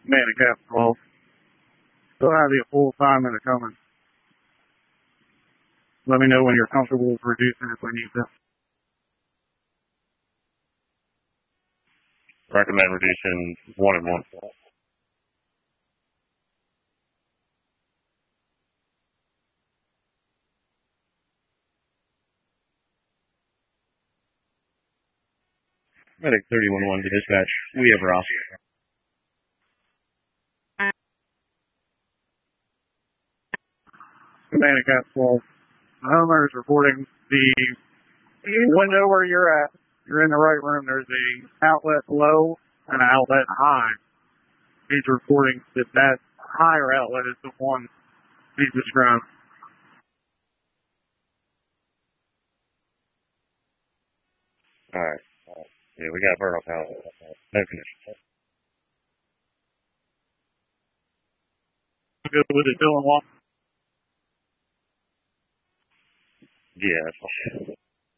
Handicap 12. Still have you full assignment coming. Let me know when you're comfortable with reducing if we need to. Recommend reducing 1 and 1. Medic 311 to dispatch. We have Ross. Handicap 12. The homeowner is reporting the window where you're at. You're in the right room. There's a outlet low and an outlet high. He's reporting that that higher outlet is the one he's described. All right. Yeah, we got burn-off power. No conditions. Good with it, Dylan Wall. Yeah, that's fine.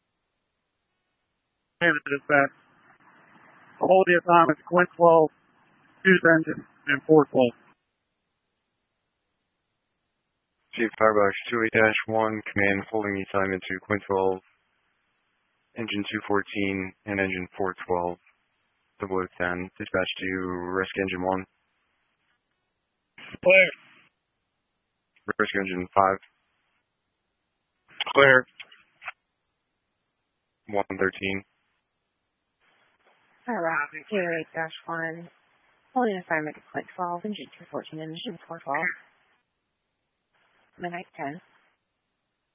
And dispatch. Hold the assignment to Quint 12, Hughes engine, and 412. Chief Firebox 28-1, command holding the assignment to Quint 12, engine 214, and engine 412, 0010. Dispatch to risk engine 1. Clear. Risk engine 5. Clear. 113. Roger, 28-1, holding assignment to Quint 12, engine 214, engine 412. Midnight 10.